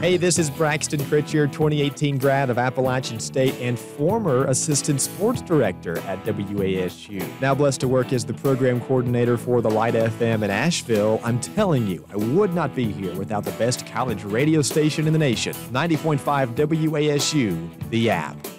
Hey, this is Braxton Pritchard, 2018 grad of Appalachian State and former assistant sports director at WASU. Now blessed to work as the program coordinator for the Light FM in Asheville. I'm telling you, I would not be here without the best college radio station in the nation. 90.5 WASU, the app.